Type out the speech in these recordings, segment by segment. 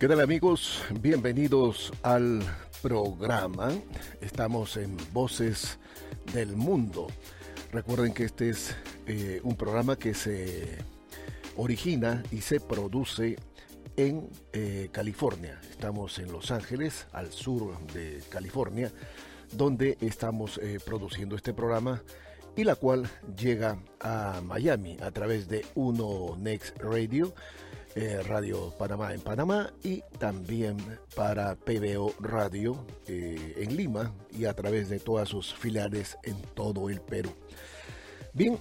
¿Qué tal, amigos? Bienvenidos al programa. Estamos en Voces del Mundo. Recuerden que este es un programa que se origina y se produce en California. Estamos en Los Ángeles, al sur de California, donde estamos produciendo este programa y la cual llega a Miami a través de Uno Next Radio, Radio Panamá en Panamá, y también para PBO Radio en Lima y a través de todas sus filiales en todo el Perú. Bien,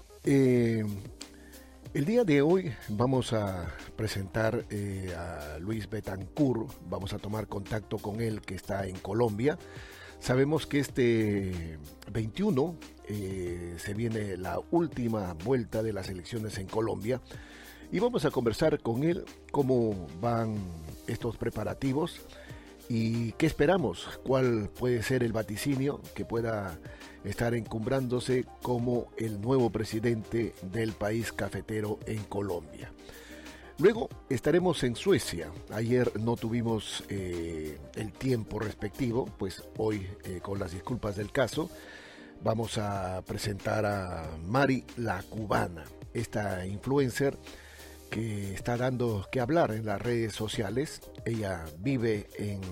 el día de hoy vamos a presentar a Luis Betancourt. Vamos a tomar contacto con él, que está en Colombia. Sabemos que este 21 se viene la última vuelta de las elecciones en Colombia y vamos a conversar con él cómo van estos preparativos y qué esperamos, cuál puede ser el vaticinio que pueda estar encumbrándose como el nuevo presidente del país cafetero en Colombia. Luego estaremos en Suecia. Ayer no tuvimos el tiempo respectivo, pues hoy, con las disculpas del caso, vamos a presentar a Mari la Cubana, esta influencer que está dando que hablar en las redes sociales. Ella vive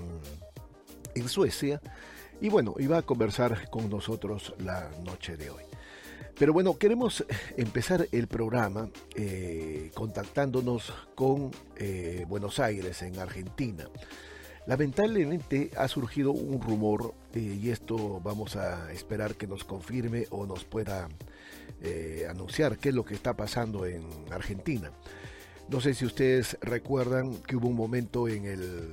en Suecia y bueno, iba a conversar con nosotros la noche de hoy. Pero bueno, queremos empezar el programa contactándonos con Buenos Aires, en Argentina. Lamentablemente ha surgido un rumor y esto vamos a esperar que nos confirme o nos pueda anunciar qué es lo que está pasando en Argentina. No sé si ustedes recuerdan que hubo un momento en el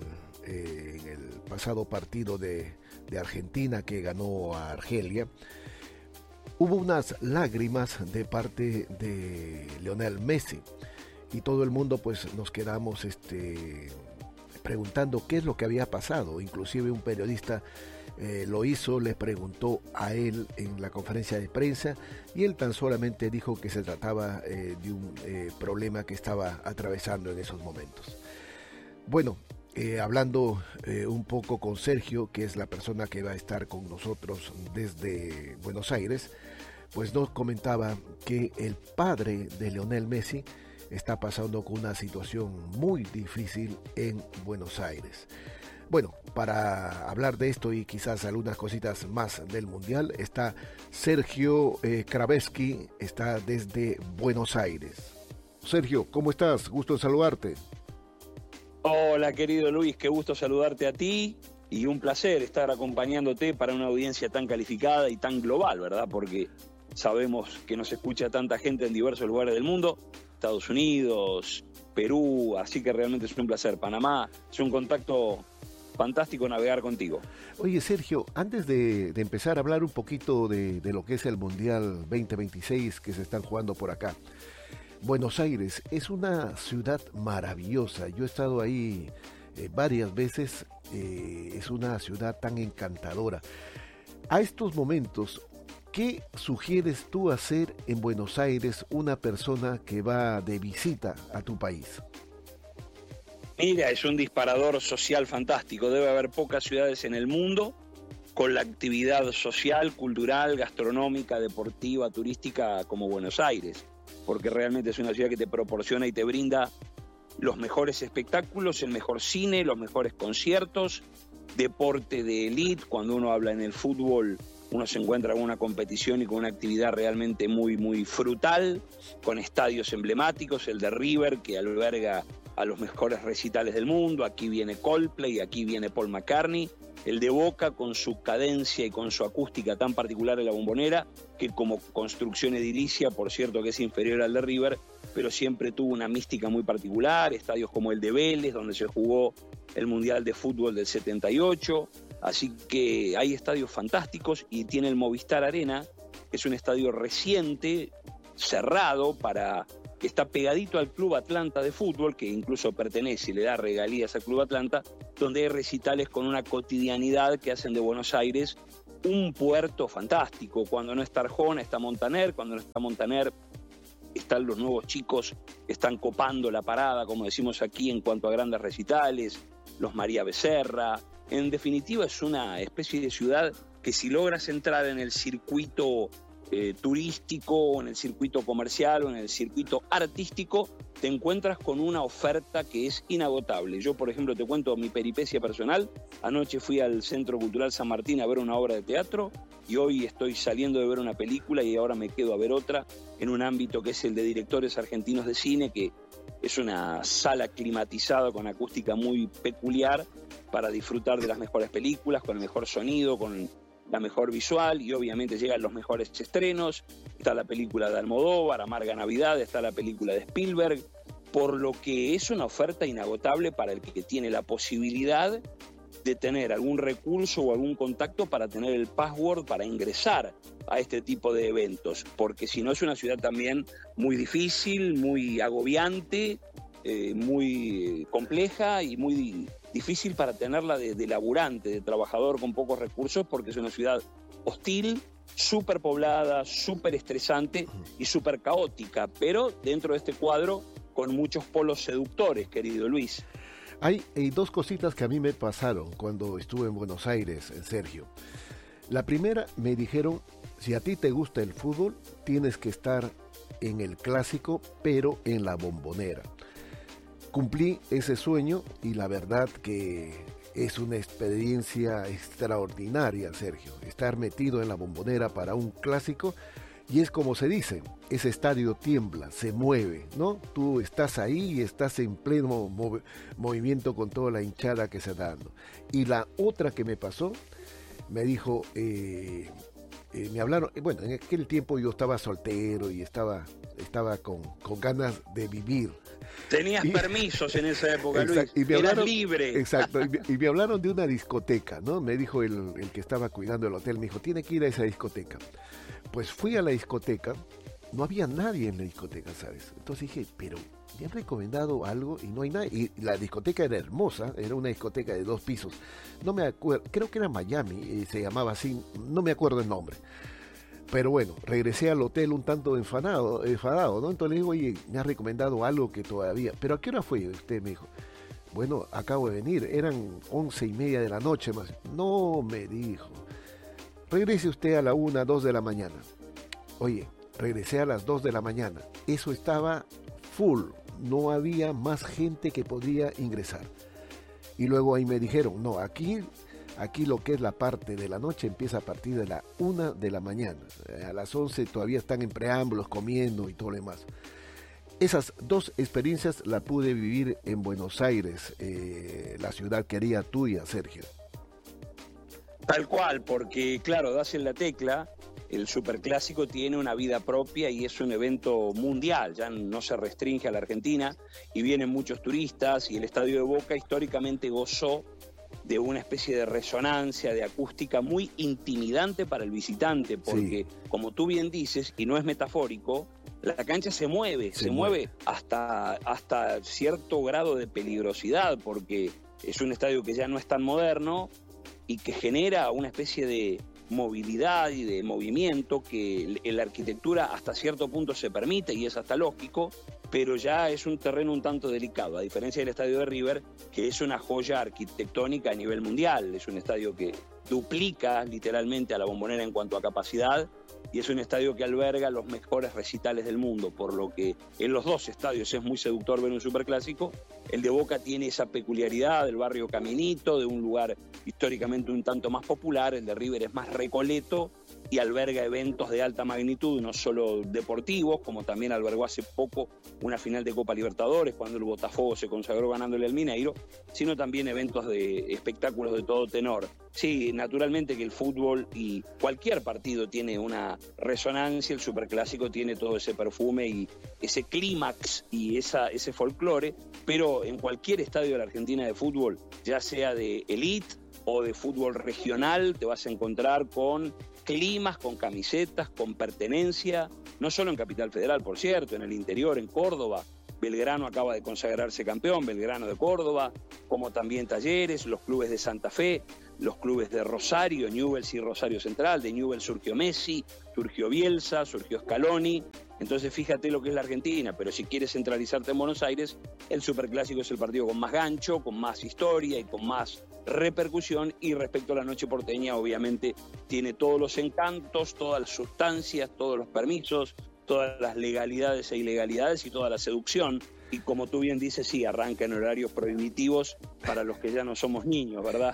pasado partido de Argentina que ganó a Argelia. Hubo unas lágrimas de parte de Lionel Messi y todo el mundo pues nos quedamos preguntando qué es lo que había pasado. Inclusive un periodista lo hizo, le preguntó a él en la conferencia de prensa y él tan solamente dijo que se trataba de un problema que estaba atravesando en esos momentos. Bueno, hablando un poco con Sergio, que es la persona que va a estar con nosotros desde Buenos Aires, pues nos comentaba que el padre de Lionel Messi está pasando con una situación muy difícil en Buenos Aires. Bueno, para hablar de esto y quizás algunas cositas más del Mundial, está Sergio Kraveski, está desde Buenos Aires. Sergio, ¿cómo estás? Gusto en saludarte. Hola, querido Luis, qué gusto saludarte a ti y un placer estar acompañándote para una audiencia tan calificada y tan global, ¿verdad? Porque sabemos que nos escucha tanta gente en diversos lugares del mundo, Estados Unidos, Perú, así que realmente es un placer. Panamá, es un contacto fantástico navegar contigo. Oye, Sergio, antes de empezar a hablar un poquito de lo que es el Mundial 2026 que se están jugando por acá, Buenos Aires es una ciudad maravillosa. Yo he estado ahí varias veces. Es una ciudad tan encantadora. A estos momentos, ¿qué sugieres tú hacer en Buenos Aires una persona que va de visita a tu país? Mira, es un disparador social fantástico. Debe haber pocas ciudades en el mundo con la actividad social, cultural, gastronómica, deportiva, turística como Buenos Aires, porque realmente es una ciudad que te proporciona y te brinda los mejores espectáculos, el mejor cine, los mejores conciertos, deporte de élite. Cuando uno habla en el fútbol, uno se encuentra con una competición y con una actividad realmente muy, muy frutal, con estadios emblemáticos, el de River, que alberga a los mejores recitales del mundo. Aquí viene Coldplay, aquí viene Paul McCartney. El de Boca, con su cadencia y con su acústica tan particular en la Bombonera, que como construcción edilicia, por cierto, que es inferior al de River, pero siempre tuvo una mística muy particular. Estadios como el de Vélez, donde se jugó el Mundial de Fútbol del 78. Así que hay estadios fantásticos y tiene el Movistar Arena, que es un estadio reciente, cerrado, que está pegadito al Club Atlanta de fútbol, que incluso pertenece y le da regalías al Club Atlanta, donde hay recitales con una cotidianidad que hacen de Buenos Aires un puerto fantástico. Cuando no está Arjona, está Montaner. Cuando no está Montaner, están los nuevos chicos que están copando la parada, como decimos aquí, en cuanto a grandes recitales, los María Becerra. En definitiva, es una especie de ciudad que, si logras entrar en el circuito turístico, o en el circuito comercial, o en el circuito artístico, te encuentras con una oferta que es inagotable. Yo, por ejemplo, te cuento mi peripecia personal. Anoche fui al Centro Cultural San Martín a ver una obra de teatro, y hoy estoy saliendo de ver una película y ahora me quedo a ver otra en un ámbito que es el de directores argentinos de cine, que es una sala climatizada con acústica muy peculiar para disfrutar de las mejores películas, con el mejor sonido, con la mejor visual, y obviamente llegan los mejores estrenos. Está la película de Almodóvar, Amarga Navidad, está la película de Spielberg, por lo que es una oferta inagotable para el que tiene la posibilidad de tener algún recurso o algún contacto para tener el password para ingresar a este tipo de eventos, porque si no es una ciudad también muy difícil, muy agobiante, muy compleja y muy difícil para tenerla de laburante, de trabajador con pocos recursos, porque es una ciudad hostil, súper poblada, súper estresante y súper caótica, pero dentro de este cuadro con muchos polos seductores, querido Luis. Hay dos cositas que a mí me pasaron cuando estuve en Buenos Aires, Sergio. La primera, me dijeron, si a ti te gusta el fútbol, tienes que estar en el Clásico, pero en la Bombonera. Cumplí ese sueño y la verdad que es una experiencia extraordinaria, Sergio, estar metido en la Bombonera para un clásico. Y es como se dice, ese estadio tiembla, se mueve, ¿no? Tú estás ahí y estás en pleno movimiento con toda la hinchada que se está dando. Y la otra que me pasó, me dijo, me hablaron, bueno, en aquel tiempo yo estaba soltero y estaba con ganas de vivir. Tenías permisos en esa época, exacto, Luis, eras libre. Exacto, y me hablaron de una discoteca, ¿no? Me dijo el que estaba cuidando el hotel, me dijo, tiene que ir a esa discoteca. Pues fui a la discoteca, no había nadie en la discoteca, ¿sabes? Entonces dije, pero me han recomendado algo y no hay nadie. Y la discoteca era hermosa, era una discoteca de 2 pisos. No me acuerdo, creo que era Miami, se llamaba así, no me acuerdo el nombre. Pero bueno, regresé al hotel un tanto enfadado, ¿no? Entonces le digo, oye, me ha recomendado algo que todavía... ¿Pero a qué hora fue? Usted me dijo, bueno, acabo de venir, eran 11:30 de la noche más. No, me dijo, regrese usted a la 1, 2 de la mañana. Oye, regresé a las 2 de la mañana. Eso estaba full, no había más gente que podía ingresar. Y luego ahí me dijeron, no, aquí lo que es la parte de la noche empieza a partir de la 1 de la mañana. A las 11 todavía están en preámbulos, comiendo y todo lo demás. Esas 2 experiencias las pude vivir en Buenos Aires, la ciudad querida tuya, Sergio. Tal cual, porque claro, das en la tecla, el Superclásico tiene una vida propia y es un evento mundial, ya no se restringe a la Argentina y vienen muchos turistas, y el Estadio de Boca históricamente gozó de una especie de resonancia, de acústica muy intimidante para el visitante, porque como tú bien dices, y no es metafórico, la cancha se mueve hasta cierto grado de peligrosidad, porque es un estadio que ya no es tan moderno y que genera una especie de movilidad y de movimiento que en la arquitectura hasta cierto punto se permite y es hasta lógico, pero ya es un terreno un tanto delicado, a diferencia del estadio de River, que es una joya arquitectónica a nivel mundial. Es un estadio que duplica literalmente a la Bombonera en cuanto a capacidad, y es un estadio que alberga los mejores recitales del mundo, por lo que en los 2 estadios es muy seductor ver un superclásico. El de Boca tiene esa peculiaridad del barrio Caminito, de un lugar históricamente un tanto más popular. El de River es más recoleto y alberga eventos de alta magnitud, no solo deportivos, como también albergó hace poco una final de Copa Libertadores, cuando el Botafogo se consagró ganándole al Mineiro, sino también eventos de espectáculos de todo tenor. Sí, naturalmente que el fútbol y cualquier partido tiene una resonancia, el Superclásico tiene todo ese perfume y ese clímax y ese folclore, pero en cualquier estadio de la Argentina de fútbol, ya sea de elite o de fútbol regional, te vas a encontrar con climas, con camisetas, con pertenencia, no solo en Capital Federal, por cierto, en el interior, en Córdoba, Belgrano acaba de consagrarse campeón, Belgrano de Córdoba, como también Talleres, los clubes de Santa Fe, los clubes de Rosario, Newell's y Rosario Central. De Newell's surgió Messi, surgió Bielsa, surgió Scaloni. Entonces fíjate lo que es la Argentina, pero si quieres centralizarte en Buenos Aires, el Superclásico es el partido con más gancho, con más historia y con más repercusión. Y respecto a la noche porteña, obviamente tiene todos los encantos, todas las sustancias, todos los permisos, todas las legalidades e ilegalidades y toda la seducción. Y como tú bien dices, sí, arranca en horarios prohibitivos para los que ya no somos niños, ¿verdad?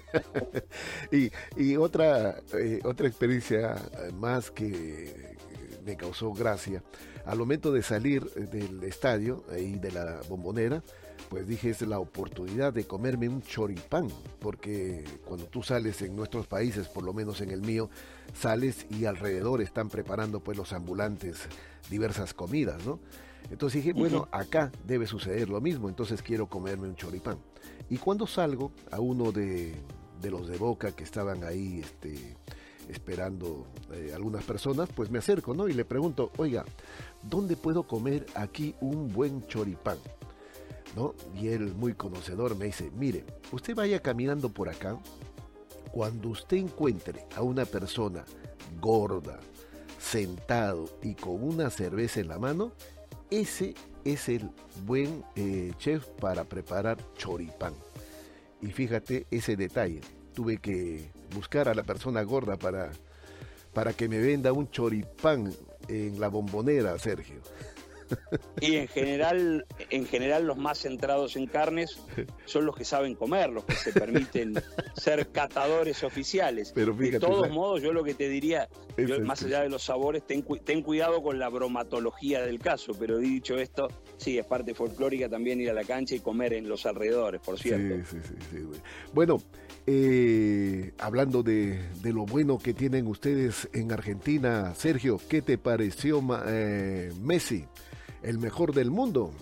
y otra experiencia más que me causó gracia, al momento de salir del estadio y de la Bombonera, pues dije, es la oportunidad de comerme un choripán, porque cuando tú sales en nuestros países, por lo menos en el mío, sales y alrededor están preparando pues los ambulantes diversas comidas, ¿no? Entonces dije, bueno, acá debe suceder lo mismo, entonces quiero comerme un choripán. Y cuando salgo, a uno de los de Boca que estaban ahí esperando algunas personas, pues me acerco, ¿no? Y le pregunto, oiga, ¿dónde puedo comer aquí un buen choripán? ¿No? Y él, muy conocedor, me dice, mire, usted vaya caminando por acá, cuando usted encuentre a una persona gorda, sentado y con una cerveza en la mano, ese es el buen chef para preparar choripán. Y fíjate ese detalle, tuve que buscar a la persona gorda para que me venda un choripán en la Bombonera, Sergio. Y en general los más centrados en carnes son los que saben comer, los que se permiten ser catadores oficiales. Pero fíjate, de todos modos, yo lo que te diría, más allá de los sabores, ten cuidado con la bromatología del caso, pero dicho esto, sí, es parte folclórica también ir a la cancha y comer en los alrededores, por cierto. Sí. Bueno, hablando de lo bueno que tienen ustedes en Argentina, Sergio, ¿qué te pareció Messi? El mejor del mundo.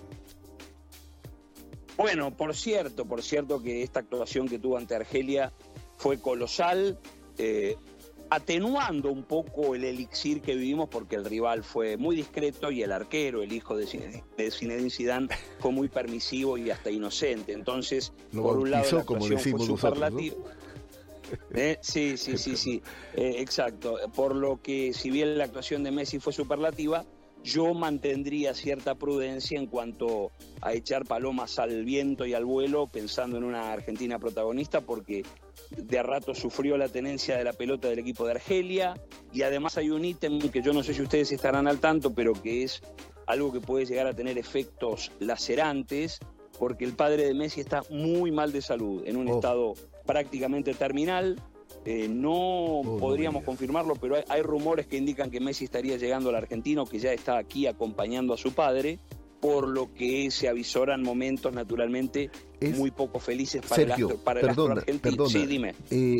Bueno, por cierto que esta actuación que tuvo ante Argelia fue colosal, atenuando un poco el elixir que vivimos porque el rival fue muy discreto y el arquero, el hijo de Zinedine Zidane, fue muy permisivo y hasta inocente. Entonces, lo por un lado la como actuación decimos fue superlativa, ¿no? Sí, exacto. Por lo que si bien la actuación de Messi fue superlativa, yo mantendría cierta prudencia en cuanto a echar palomas al viento y al vuelo pensando en una Argentina protagonista, porque de a rato sufrió la tenencia de la pelota del equipo de Argelia y además hay un ítem que yo no sé si ustedes estarán al tanto, pero que es algo que puede llegar a tener efectos lacerantes, porque el padre de Messi está muy mal de salud, en un estado prácticamente terminal. No podríamos confirmarlo, pero hay rumores que indican que Messi estaría llegando al argentino, que ya está aquí acompañando a su padre, por lo que se avisoran momentos naturalmente muy poco felices para Sergio, el astro argentino. Perdona. Sí, dime.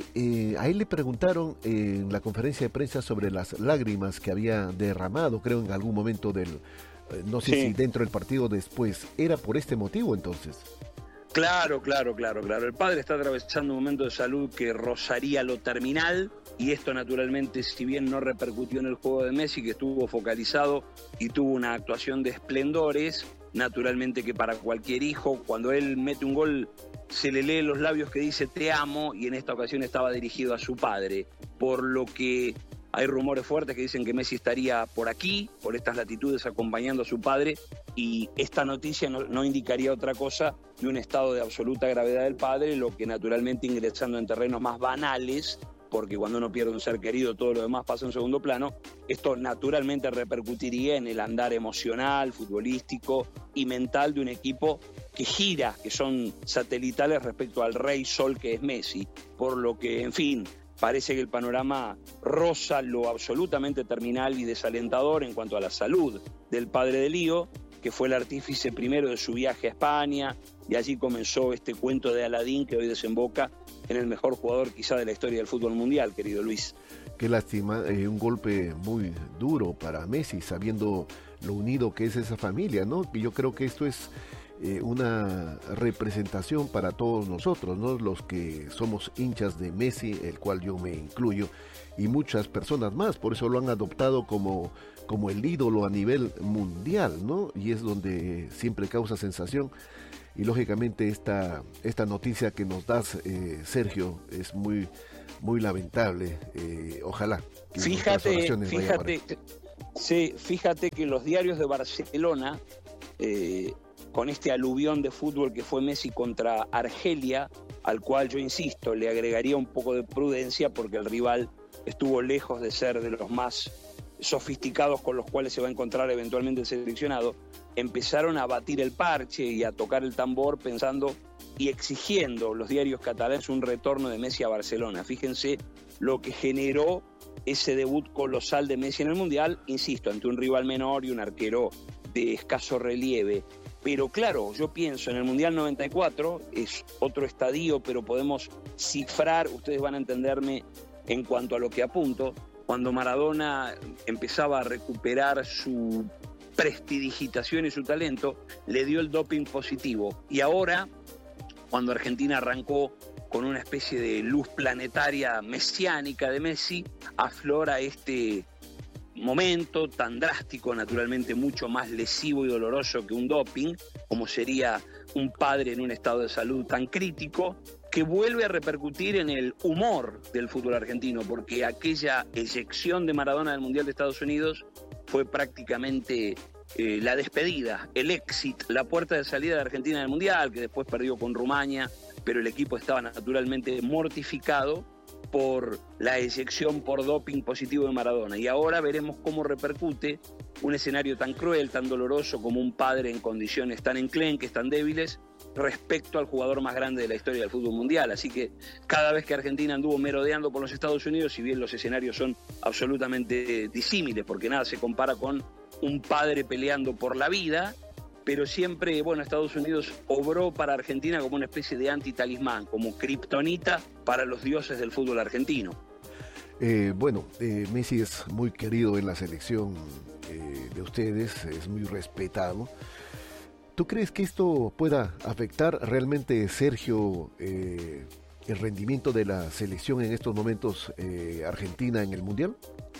A él le preguntaron en la conferencia de prensa sobre las lágrimas que había derramado, creo en algún momento no sé si dentro del partido o después. ¿Era por este motivo entonces? Claro. El padre está atravesando un momento de salud que rozaría lo terminal, y esto naturalmente, si bien no repercutió en el juego de Messi, que estuvo focalizado y tuvo una actuación de esplendores, naturalmente que para cualquier hijo, cuando él mete un gol, se le lee los labios que dice te amo, y en esta ocasión estaba dirigido a su padre, por lo que hay rumores fuertes que dicen que Messi estaría por aquí, por estas latitudes, acompañando a su padre, y esta noticia no indicaría otra cosa de un estado de absoluta gravedad del padre, lo que naturalmente, ingresando en terrenos más banales, porque cuando uno pierde un ser querido todo lo demás pasa en segundo plano, esto naturalmente repercutiría en el andar emocional, futbolístico y mental de un equipo que gira, que son satelitales respecto al rey sol que es Messi, por lo que, en fin, parece que el panorama roza lo absolutamente terminal y desalentador en cuanto a la salud del padre de Lío, que fue el artífice primero de su viaje a España, y allí comenzó este cuento de Aladín que hoy desemboca en el mejor jugador quizá de la historia del fútbol mundial, querido Luis. Qué lástima, un golpe muy duro para Messi, sabiendo lo unido que es esa familia, ¿no? Y yo creo que esto es una representación para todos nosotros, ¿no? Los que somos hinchas de Messi, el cual yo me incluyo, y muchas personas más, por eso lo han adoptado como como el ídolo a nivel mundial, ¿no? Y es donde siempre causa sensación. Y lógicamente esta noticia que nos das, Sergio, es muy lamentable. Ojalá que fíjate que los diarios de Barcelona, con este aluvión de fútbol que fue Messi contra Argelia, al cual yo insisto, le agregaría un poco de prudencia porque el rival estuvo lejos de ser de los más sofisticados con los cuales se va a encontrar eventualmente el seleccionado, empezaron a batir el parche y a tocar el tambor pensando y exigiendo los diarios catalanes un retorno de Messi a Barcelona. Fíjense lo que generó ese debut colosal de Messi en el Mundial, insisto, ante un rival menor y un arquero de escaso relieve. Pero claro, yo pienso en el Mundial 94, es otro estadio, pero podemos cifrar, ustedes van a entenderme en cuanto a lo que apunto, cuando Maradona empezaba a recuperar su prestidigitación y su talento, le dio el doping positivo. Y ahora, cuando Argentina arrancó con una especie de luz planetaria mesiánica de Messi, aflora este momento tan drástico, naturalmente mucho más lesivo y doloroso que un doping, como sería un padre en un estado de salud tan crítico, que vuelve a repercutir en el humor del fútbol argentino, porque aquella eyección de Maradona del Mundial de Estados Unidos fue prácticamente la despedida, el exit, la puerta de salida de Argentina del Mundial, que después perdió con Rumania, pero el equipo estaba naturalmente mortificado por la eyección por doping positivo de Maradona. Y ahora veremos cómo repercute un escenario tan cruel, tan doloroso como un padre en condiciones tan enclenques, tan débiles, respecto al jugador más grande de la historia del fútbol mundial. Así que cada vez que Argentina anduvo merodeando por los Estados Unidos, si bien los escenarios son absolutamente disímiles, porque nada se compara con un padre peleando por la vida, pero siempre, bueno, Estados Unidos obró para Argentina como una especie de antitalismán, como kriptonita para los dioses del fútbol argentino. Messi es muy querido en la selección de ustedes, es muy respetado. ¿Tú crees que esto pueda afectar realmente, Sergio, el rendimiento de la selección en estos momentos argentina en el Mundial?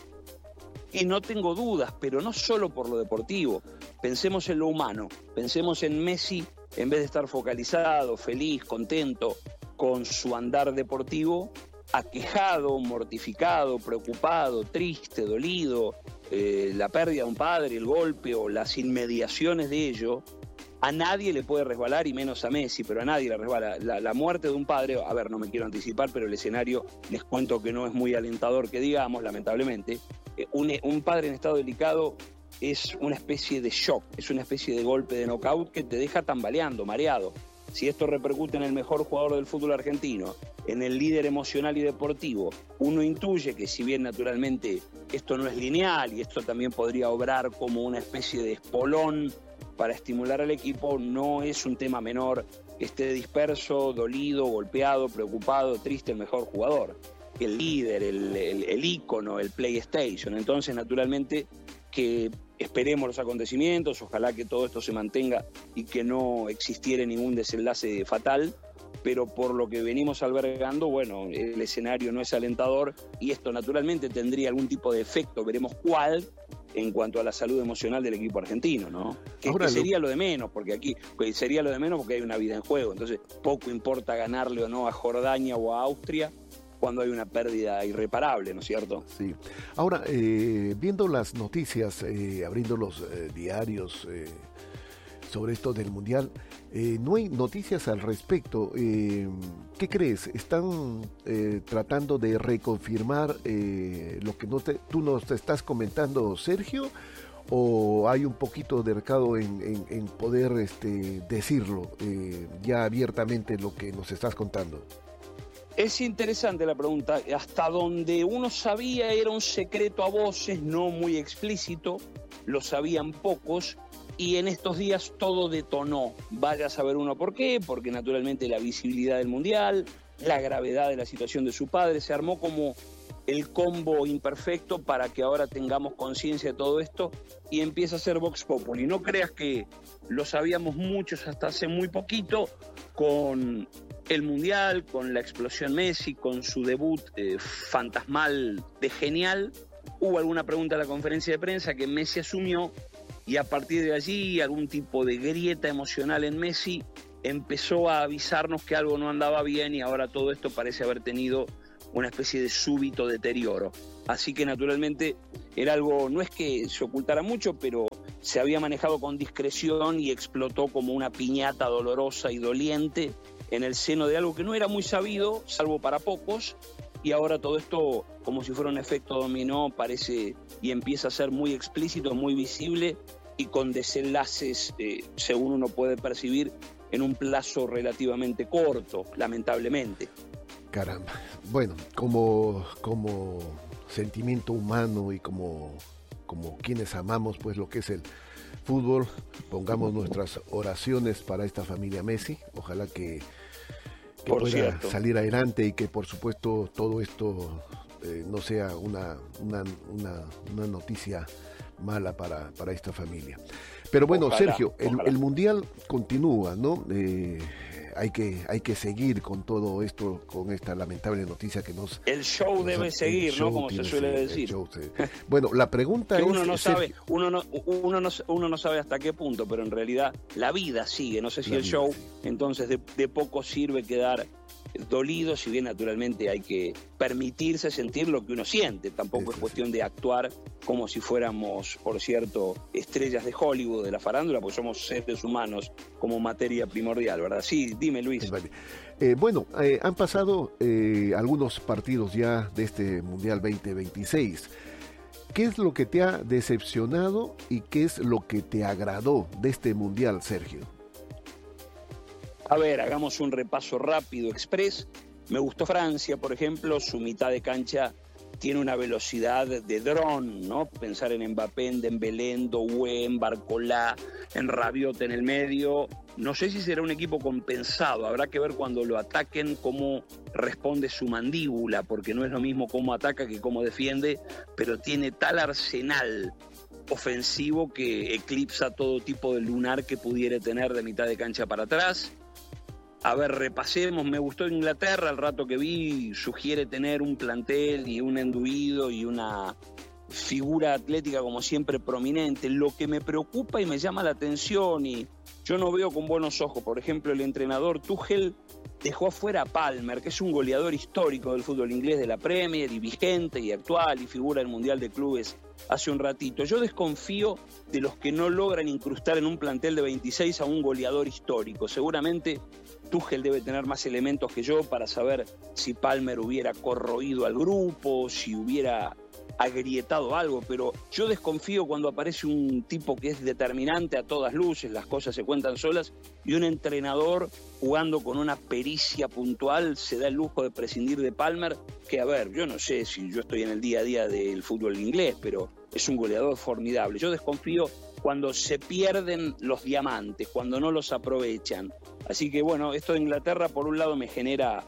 Y no tengo dudas, pero no solo por lo deportivo. Pensemos en lo humano, pensemos en Messi, en vez de estar focalizado, feliz, contento con su andar deportivo, aquejado, mortificado, preocupado, triste, dolido, la pérdida de un padre, el golpe o las inmediaciones de ello. A nadie le puede resbalar, y menos a Messi, pero a nadie le resbala. La muerte de un padre, a ver, no me quiero anticipar, pero el escenario, les cuento que no es muy alentador que digamos, lamentablemente. Un padre en estado delicado es una especie de shock, es una especie de golpe de knockout que te deja tambaleando, mareado. Si esto repercute en el mejor jugador del fútbol argentino, en el líder emocional y deportivo, uno intuye que si bien naturalmente esto no es lineal y esto también podría obrar como una especie de espolón para estimular al equipo, no es un tema menor que esté disperso, dolido, golpeado, preocupado, triste el mejor jugador, el líder, el ícono, el PlayStation. Entonces, naturalmente, que esperemos los acontecimientos, ojalá que todo esto se mantenga y que no existiera ningún desenlace fatal, pero por lo que venimos albergando, bueno, el escenario no es alentador y esto naturalmente tendría algún tipo de efecto, veremos cuál, en cuanto a la salud emocional del equipo argentino, ¿no? Que sería lo de menos, porque aquí sería lo de menos porque hay una vida en juego, entonces poco importa ganarle o no a Jordania o a Austria cuando hay una pérdida irreparable, ¿no es cierto? Sí. Ahora, viendo las noticias, abriendo los diarios sobre esto del Mundial, no hay noticias al respecto. ¿Qué crees? ¿Están tratando de reconfirmar lo que tú nos estás comentando, Sergio? ¿O hay un poquito de recado en poder decirlo ya abiertamente lo que nos estás contando? Es interesante la pregunta. Hasta donde uno sabía era un secreto a voces, no muy explícito, lo sabían pocos, y en estos días todo detonó. Vaya a saber uno por qué, porque naturalmente la visibilidad del Mundial, la gravedad de la situación de su padre, se armó como el combo imperfecto para que ahora tengamos conciencia de todo esto y empieza a ser Vox Populi. No creas que lo sabíamos muchos hasta hace muy poquito, con el Mundial, con la explosión Messi, con su debut fantasmal de genial, hubo alguna pregunta en la conferencia de prensa que Messi asumió, y a partir de allí algún tipo de grieta emocional en Messi empezó a avisarnos que algo no andaba bien, y ahora todo esto parece haber tenido una especie de súbito deterioro. Así que naturalmente era algo, no es que se ocultara mucho, pero se había manejado con discreción y explotó como una piñata dolorosa y doliente en el seno de algo que no era muy sabido, salvo para pocos, y ahora todo esto, como si fuera un efecto dominó, parece y empieza a ser muy explícito, muy visible, y con desenlaces, según uno puede percibir, en un plazo relativamente corto, lamentablemente. Caramba. Bueno, como sentimiento humano y como quienes amamos pues lo que es el fútbol, pongamos nuestras oraciones para esta familia Messi. Ojalá que pueda salir adelante, y que por supuesto todo esto no sea una noticia mala para esta familia. Pero bueno, ojalá, Sergio, el Mundial continúa, ¿no? Hay que seguir con todo esto, con esta lamentable noticia que nos... El show debe seguir, ¿no? Como se suele decir. Bueno, la pregunta que es... uno no sabe hasta qué punto, pero en realidad la vida sigue. No sé si el show, entonces de poco sirve quedar dolido, si bien naturalmente hay que permitirse sentir lo que uno siente. Tampoco es cuestión de actuar como si fuéramos, por cierto, estrellas de Hollywood, de la farándula, porque somos seres humanos como materia primordial, ¿verdad? Sí, dime, Luis. Bueno, han pasado algunos partidos ya de este Mundial 2026. ¿Qué es lo que te ha decepcionado y qué es lo que te agradó de este Mundial, Sergio? A ver, hagamos un repaso rápido, express. Me gustó Francia, por ejemplo, su mitad de cancha tiene una velocidad de dron, ¿no? Pensar en Mbappé, en Dembélé, en Doué, en Barcola, en Rabiot en el medio. No sé si será un equipo compensado, habrá que ver cuando lo ataquen cómo responde su mandíbula, porque no es lo mismo cómo ataca que cómo defiende, pero tiene tal arsenal ofensivo que eclipsa todo tipo de lunar que pudiera tener de mitad de cancha para atrás. A ver, repasemos, me gustó Inglaterra, al rato que vi, sugiere tener un plantel y un enduido y una figura atlética como siempre prominente. Lo que me preocupa y me llama la atención, y yo no veo con buenos ojos, por ejemplo, el entrenador Tuchel dejó afuera a Palmer, que es un goleador histórico del fútbol inglés, de la Premier, y vigente y actual, y figura del Mundial de Clubes hace un ratito. Yo desconfío de los que no logran incrustar en un plantel de 26 a un goleador histórico. Seguramente Tuchel debe tener más elementos que yo para saber si Palmer hubiera corroído al grupo, si hubiera agrietado algo, pero yo desconfío cuando aparece un tipo que es determinante a todas luces, las cosas se cuentan solas, y un entrenador jugando con una pericia puntual se da el lujo de prescindir de Palmer, que a ver, yo no sé si yo estoy en el día a día del fútbol inglés, pero es un goleador formidable. Yo desconfío cuando se pierden los diamantes, cuando no los aprovechan. Así que bueno, esto de Inglaterra por un lado me genera,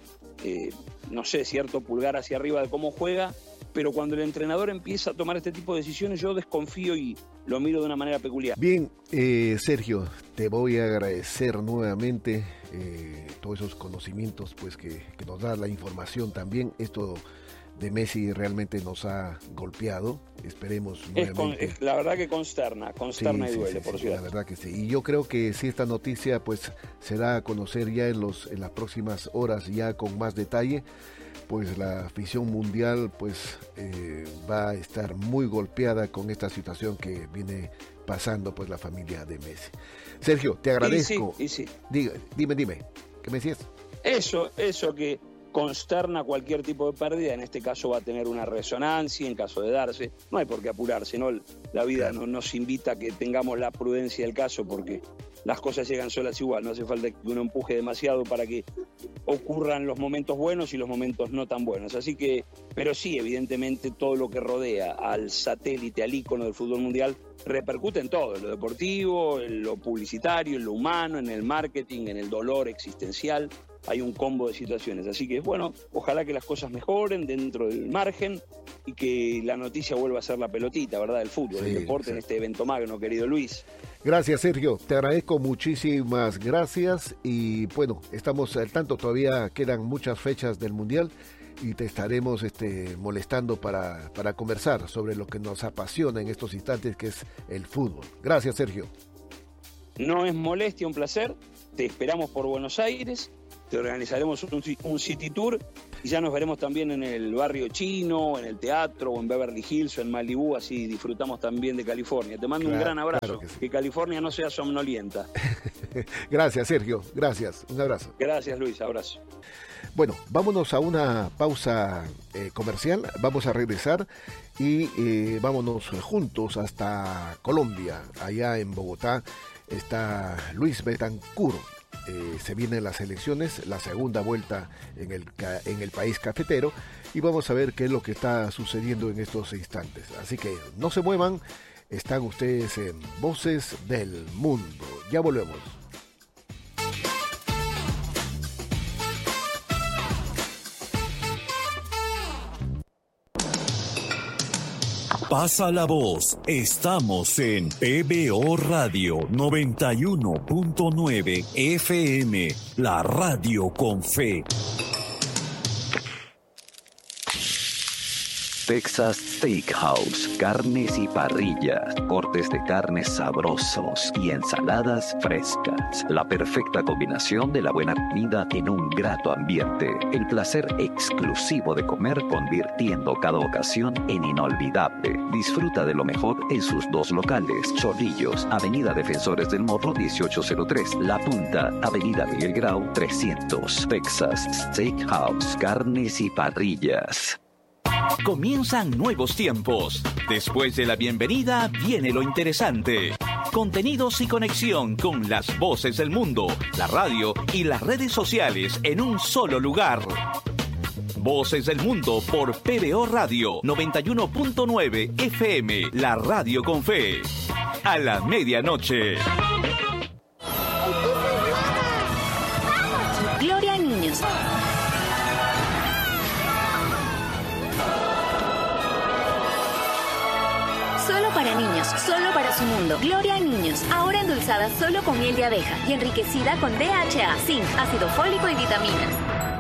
no sé, cierto pulgar hacia arriba de cómo juega, pero cuando el entrenador empieza a tomar este tipo de decisiones yo desconfío y lo miro de una manera peculiar. Bien, Sergio, te voy a agradecer nuevamente todos esos conocimientos pues que nos da la información también. Esto de Messi realmente nos ha golpeado, esperemos nuevamente. La verdad que consterna y duele, por cierto. La verdad que sí, y yo creo que si esta noticia pues se da a conocer ya en las próximas horas, ya con más detalle, pues la afición mundial pues va a estar muy golpeada con esta situación que viene pasando pues la familia de Messi. Sergio, te agradezco. Sí. Dime, ¿qué me decías? Eso que consterna cualquier tipo de pérdida, en este caso va a tener una resonancia en caso de darse. No hay por qué apurarse, ¿no? La vida no nos invita a que tengamos la prudencia del caso, porque las cosas llegan solas igual, no hace falta que uno empuje demasiado para que ocurran los momentos buenos y los momentos no tan buenos. Así que, pero sí, evidentemente todo lo que rodea al satélite, al ícono del fútbol mundial, repercute en todo, en lo deportivo, en lo publicitario, en lo humano, en el marketing, en el dolor existencial. hay un combo de situaciones. Así que, bueno, ojalá que las cosas mejoren dentro del margen y que la noticia vuelva a ser la pelotita, ¿verdad? El fútbol, el deporte en este evento magno, querido Luis. Gracias, Sergio. Te agradezco, muchísimas gracias. Y bueno, estamos al tanto, todavía quedan muchas fechas del Mundial y te estaremos molestando para conversar sobre lo que nos apasiona en estos instantes, que es el fútbol. Gracias, Sergio. No es molestia, un placer. Te esperamos por Buenos Aires. Te organizaremos un City Tour y ya nos veremos también en el barrio chino, en el teatro, o en Beverly Hills, o en Malibú, así disfrutamos también de California. Te mando un gran abrazo, claro que California no sea somnolienta. Gracias, Sergio, gracias, un abrazo. Gracias, Luis, abrazo. Bueno, vámonos a una pausa comercial, vamos a regresar y vámonos juntos hasta Colombia. Allá en Bogotá está Luis Betancur. Se vienen las elecciones, la segunda vuelta en el país cafetero, y vamos a ver qué es lo que está sucediendo en estos instantes. Así que no se muevan, están ustedes en Voces del Mundo. Ya volvemos. Pasa la voz, estamos en PBO Radio 91.9 FM, la radio con fe. Texas Steakhouse, carnes y parrillas, cortes de carnes sabrosos y ensaladas frescas. La perfecta combinación de la buena comida en un grato ambiente. El placer exclusivo de comer, convirtiendo cada ocasión en inolvidable. Disfruta de lo mejor en sus dos locales: Chorrillos, Avenida Defensores del Morro 1803, La Punta, Avenida Miguel Grau 300. Texas Steakhouse, carnes y parrillas. Comienzan nuevos tiempos. Después de la bienvenida viene lo interesante. Contenidos y conexión con las voces del mundo, la radio y las redes sociales en un solo lugar. Voces del Mundo por PBO Radio 91.9 FM, la radio con fe. A la medianoche. Gloria a niños. Solo para niños, solo para su mundo. Gloria a niños, ahora endulzada solo con miel de abeja y enriquecida con DHA, zinc, ácido fólico y vitaminas.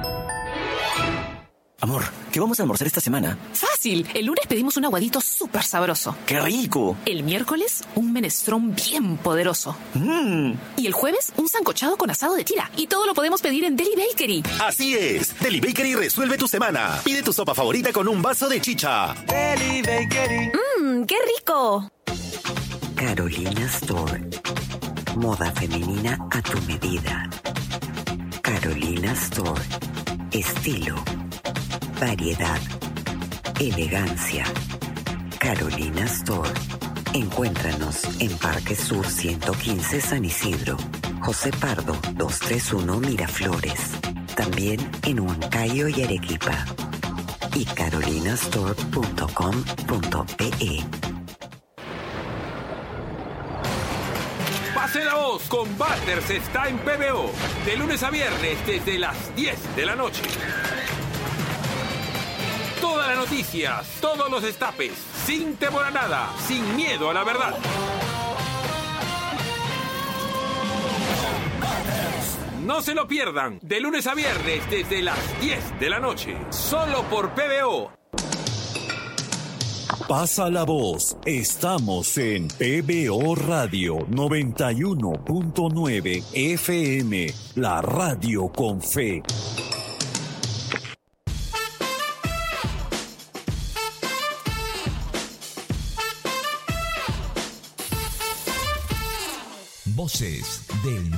Amor, ¿qué vamos a almorzar esta semana? Fácil, el lunes pedimos un aguadito súper sabroso. ¡Qué rico! El miércoles, un menestrón bien poderoso. Y el jueves, un sancochado con asado de tira. Y todo lo podemos pedir en Deli Bakery. Así es, Deli Bakery resuelve tu semana. Pide tu sopa favorita con un vaso de chicha. Deli Bakery. ¡Qué rico! Carolina Store. Moda femenina a tu medida. Carolina Store. Estilo. Variedad, elegancia. Carolina Store. Encuéntranos en Parque Sur 115 San Isidro, José Pardo 231 Miraflores. También en Huancayo y Arequipa. Y carolinastore.com.pe. Pase la voz con Butters está en PBO, de lunes a viernes desde las 10 de la noche. Todas las noticias, todos los destapes, sin temor a nada, sin miedo a la verdad. No se lo pierdan, de lunes a viernes desde las 10 de la noche, solo por PBO. Pasa la voz, estamos en PBO Radio 91.9 FM, la radio con fe. Voces del